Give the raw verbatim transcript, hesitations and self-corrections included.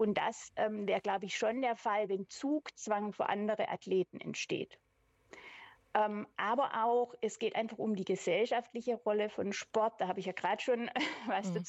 Und das ähm, wäre, glaube ich, schon der Fall, wenn Zugzwang für andere Athleten entsteht. Ähm, aber auch, es geht einfach um die gesellschaftliche Rolle von Sport. Da habe ich ja gerade schon was Mhm. dazu